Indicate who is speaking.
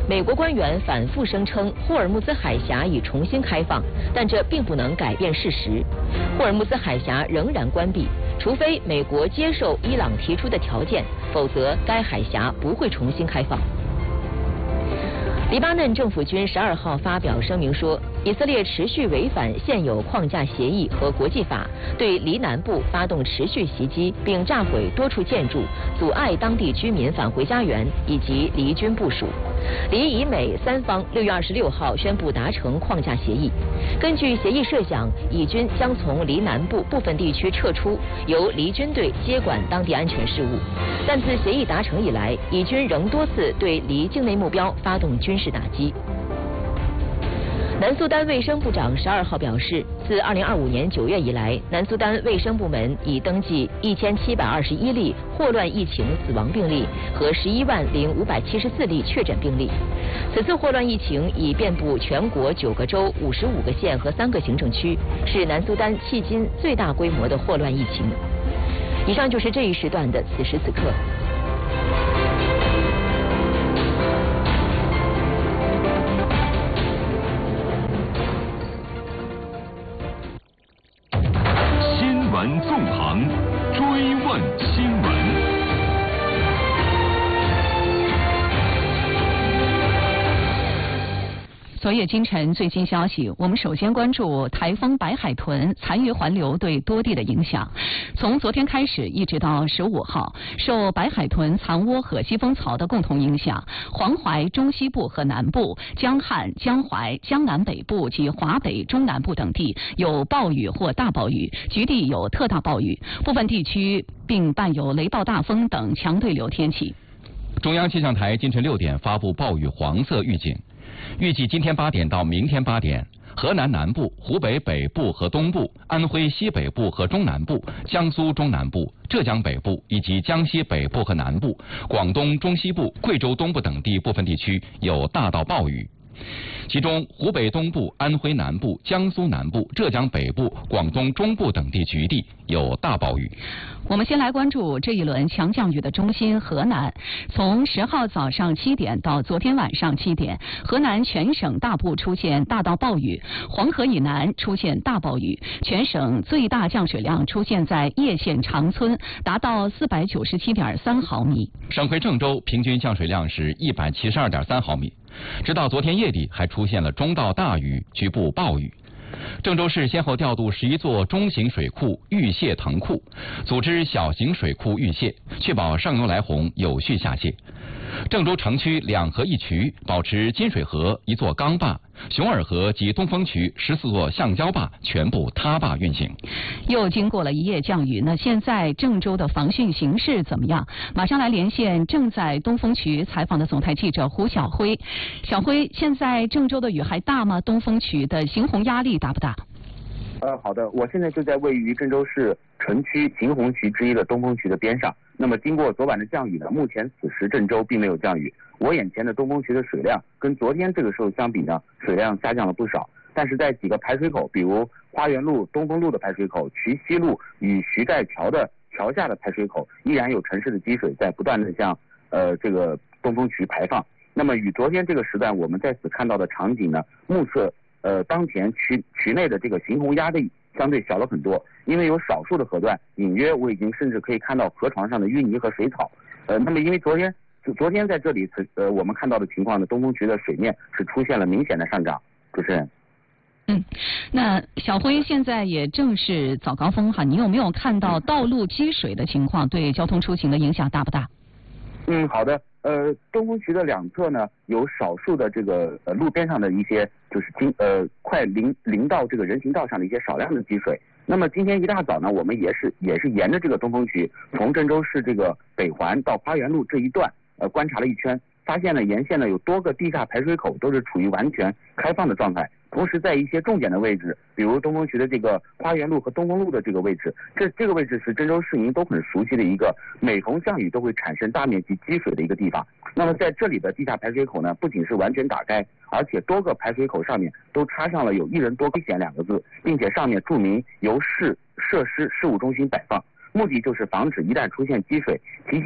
Speaker 1: 美国官员反复声称霍尔木兹海峡已重新开放，但这并不能改变事实。霍尔木兹海峡仍然关闭，除非美国接受伊朗提出的条件，否则该海峡不会重新开放。黎巴嫩政府军12号发表声明说，以色列持续违反现有框架协议和国际法，对黎南部发动持续袭击，并炸毁多处建筑，阻碍当地居民返回家园以及黎军部署。黎以美三方6月26号宣布达成框架协议。根据协议设想，以军将从黎南部部分地区撤出，由黎军队接管当地安全事务。但自协议达成以来，以军仍多次对黎境内目标发动军事打击。南苏丹卫生部长12号表示，自2025年9月以来，南苏丹卫生部门已登记1721例霍乱疫情死亡病例和110574例确诊病例。此次霍乱疫情已遍布全国9个州、55个县和3个行政区，是南苏丹迄今最大规模的霍乱疫情。以上就是这一时段的此时此刻。
Speaker 2: 新闻纵横，追问新闻。
Speaker 3: 昨夜今晨最新消息，我们首先关注台风白海豚残余环流对多地的影响。从昨天开始一直到15号，受白海豚残涡和西风槽的共同影响，黄淮中西部和南部、江汉、江淮、江南北部及华北中南部等地有暴雨或大暴雨，局地有特大暴雨，部分地区并伴有雷暴大风等强对流天气。
Speaker 4: 中央气象台今晨6点发布暴雨黄色预警。预计今天8点到明天8点，河南南部、湖北北部和东部、安徽西北部和中南部、江苏中南部、浙江北部以及江西北部和南部、广东中西部、贵州东部等地部分地区有大到暴雨。其中，湖北东部、安徽南部、江苏南部、浙江北部、广东中部等地局地有大暴雨。
Speaker 3: 我们先来关注这一轮强降雨的中心河南。从10号早上7点到昨天晚上7点，河南全省大部出现大到暴雨，黄河以南出现大暴雨，全省最大降水量出现在叶县长村，达到497.3毫米。
Speaker 4: 省会郑州平均降水量是172.3毫米。直到昨天夜底，还出现了中到大雨、局部暴雨。郑州市先后调度11座中型水库预泄腾库，组织小型水库预泄，确保上游来洪有序下泄。郑州城区2河1渠保持金水河1座钢坝，熊耳河及东风渠14座橡胶坝全部塌坝运行。
Speaker 3: 又经过了一夜降雨，那现在郑州的防汛形势怎么样？马上来连线正在东风渠采访的总台记者胡晓辉。小辉，现在郑州的雨还大吗？东风渠的行洪压力大不大？
Speaker 5: 好的，我现在就在位于郑州市城区行洪渠之一的东风渠的边上。那么经过昨晚的降雨呢，目前此时郑州并没有降雨。我眼前的东风渠的水量跟昨天这个时候相比呢，水量下降了不少。但是在几个排水口，比如花园路、东风路的排水口、渠西路与徐寨桥的桥下的排水口，依然有城市的积水在不断的向这个东风渠排放。那么与昨天这个时段我们在此看到的场景呢，目测当前渠内的这个行洪压力相对小了很多，因为有少数的河段隐约我已经甚至可以看到河床上的淤泥和水草。那么因为昨天在这里我们看到的情况呢，东风渠的水面是出现了明显的上涨。主持人。
Speaker 3: 那小辉，现在也正是早高峰哈，你有没有看到道路积水的情况？对交通出行的影响大不大？
Speaker 5: 好的。东风渠的2侧呢，有少数的这个路边上的一些就是快临到这个人行道上的一些少量的积水。那么今天一大早呢，我们也是沿着这个东风渠，从郑州市这个北环到花园路这一段观察了一圈，发现呢沿线呢有多个地下排水口都是处于完全开放的状态。同时在一些重点的位置，比如东风渠的这个花园路和东风路的这个位置，这个位置是郑州市民都很熟悉的一个每逢降雨都会产生大面积积水的一个地方。那么在这里的地下排水口呢，不仅是完全打开，而且多个排水口上面都插上了有1人多危险2个字，并且上面注明由市设施事务中心摆放，目的就是防止一旦出现积水，提醒